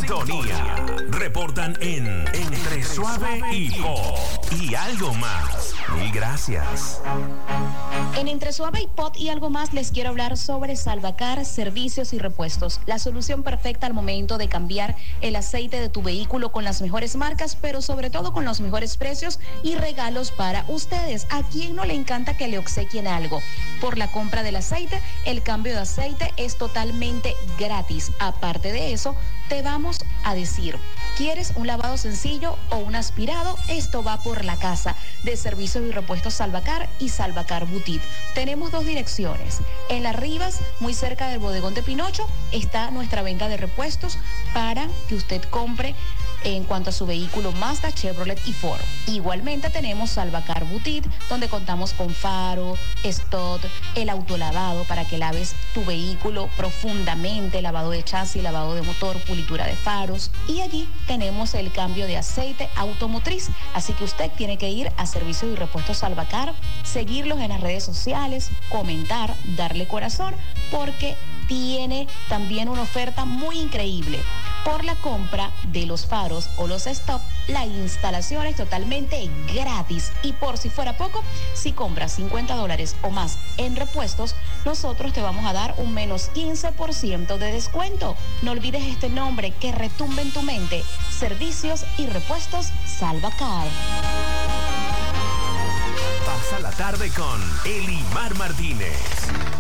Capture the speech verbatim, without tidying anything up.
sintonía. Reportan en Entre Suave y Pop y algo más. Mil gracias. En Entre Suave y Pot y algo más les quiero hablar sobre Salvacar Servicios y Repuestos, la solución perfecta al momento de cambiar el aceite de tu vehículo con las mejores marcas, pero sobre todo con los mejores precios y regalos para ustedes. ¿A quién no le encanta que le obsequien algo? Por la compra del aceite, el cambio de aceite es totalmente gratis. Aparte de eso, te vamos a decir, ¿quieres un lavado sencillo o un aspirado? Esto va por la casa de Servicios y Repuestos Salvacar y Salvacar Boutique. Tenemos dos direcciones. En Las Rivas, muy cerca del bodegón de Pinocho, está nuestra venta de repuestos para que usted compre en cuanto a su vehículo Mazda, Chevrolet y Ford. Igualmente tenemos Salvacar Boutique, donde contamos con faro, stop, el autolavado para que laves tu vehículo profundamente, lavado de chasis, lavado de motor, pulitura de faros. Y allí tenemos el cambio de aceite automotriz. Así que usted tiene que ir a Servicios y Repuestos Salvacar, seguirlos en las redes sociales, comentar, darle corazón, porque tiene también una oferta muy increíble. Por la compra de los faros o los stop, la instalación es totalmente gratis. Y por si fuera poco, si compras cincuenta dólares o más en repuestos, nosotros te vamos a dar un menos quince por ciento de descuento. No olvides este nombre que retumbe en tu mente. Servicios y Repuestos Salvacar. Pasa la tarde con Elimar Martínez.